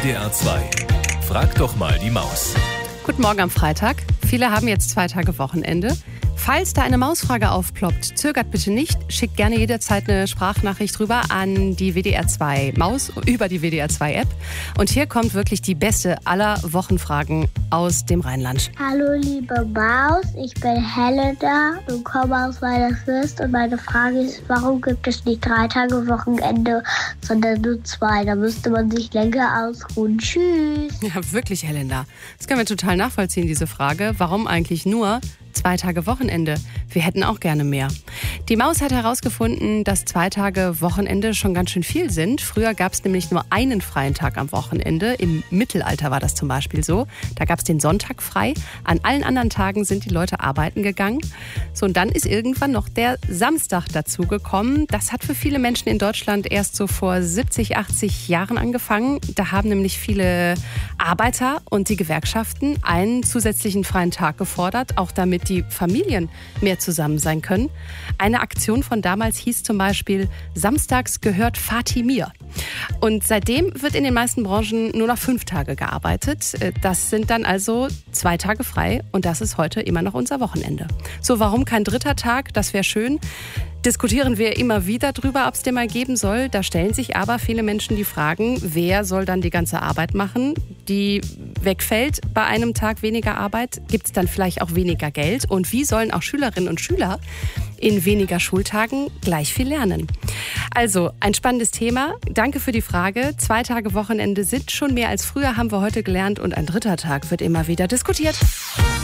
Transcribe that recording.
WDR 2. Frag doch mal die Maus. Guten Morgen am Freitag. Viele haben jetzt 2 Tage Wochenende. Falls da eine Mausfrage aufploppt, zögert bitte nicht. Schickt gerne jederzeit eine Sprachnachricht rüber an die WDR 2 Maus über die WDR 2 App. Und hier kommt wirklich die beste aller Wochenfragen aus dem Rheinland. Hallo liebe Maus, ich bin Helena und komme aus Weilerswürst und meine Frage ist, warum gibt es nicht 3 Tage Wochenende, sondern nur 2? Da müsste man sich länger ausruhen. Tschüss. Ja, wirklich, Helena. Das können wir total nachvollziehen, diese Frage. Warum eigentlich nur 2 Tage Wochenende? Wir hätten auch gerne mehr. Die Maus hat herausgefunden, dass 2 Tage Wochenende schon ganz schön viel sind. Früher gab es nämlich nur einen freien Tag am Wochenende. Im Mittelalter war das zum Beispiel so. Da gab es den Sonntag frei. An allen anderen Tagen sind die Leute arbeiten gegangen. So, und dann ist irgendwann noch der Samstag dazugekommen. Das hat für viele Menschen in Deutschland erst so vor 70, 80 Jahren angefangen. Da haben nämlich viele Arbeiter und die Gewerkschaften einen zusätzlichen freien Tag gefordert, auch damit die Familien mehr zusammen sein können. Eine Aktion von damals hieß zum Beispiel Samstags gehört Vati mir. Und seitdem wird in den meisten Branchen nur noch 5 Tage gearbeitet. Das sind dann also 2 Tage frei und das ist heute immer noch unser Wochenende. So, warum kein 3. Tag? Das wäre schön. Diskutieren wir immer wieder drüber, ob es den mal geben soll. Da stellen sich aber viele Menschen die Fragen, wer soll dann die ganze Arbeit machen, die wegfällt bei einem Tag weniger Arbeit? Gibt es dann vielleicht auch weniger Geld? Und wie sollen auch Schülerinnen und Schüler in weniger Schultagen gleich viel lernen? Also, ein spannendes Thema. Danke für die Frage. 2 Tage Wochenende sind schon mehr als früher, haben wir heute gelernt. Und ein 3. Tag wird immer wieder diskutiert.